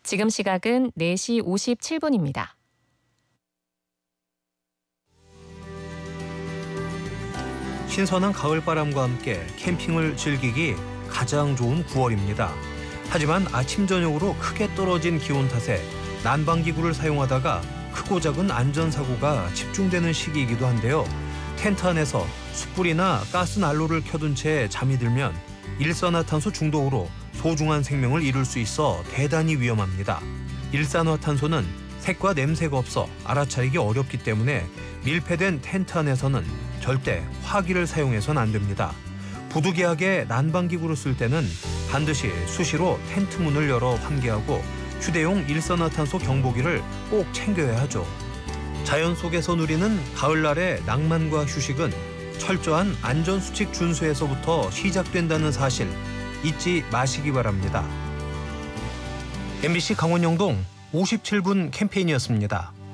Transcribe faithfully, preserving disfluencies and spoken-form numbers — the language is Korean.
지금 시각은 네 시 오십칠 분입니다. 신선한 가을바람과 함께 캠핑을 즐기기 가장 좋은 구월입니다. 하지만 아침 저녁으로 크게 떨어진 기온 탓에 난방기구를 사용하다가 크고 작은 안전사고가 집중되는 시기이기도 한데요. 텐트 안에서 숯불이나 가스 난로를 켜둔 채 잠이 들면 일산화탄소 중독으로 소중한 생명을 잃을 수 있어 대단히 위험합니다. 일산화탄소는 색과 냄새가 없어 알아차리기 어렵기 때문에 밀폐된 텐트 안에서는 절대 화기를 사용해서는 안 됩니다. 부득이하게 난방기구를 쓸 때는 반드시 수시로 텐트 문을 열어 환기하고 휴대용 일산화탄소 경보기를 꼭 챙겨야 하죠. 자연 속에서 누리는 가을날의 낭만과 휴식은 철저한 안전수칙 준수에서부터 시작된다는 사실 잊지 마시기 바랍니다. 엠비씨 강원영동 오십칠 분 캠페인이었습니다.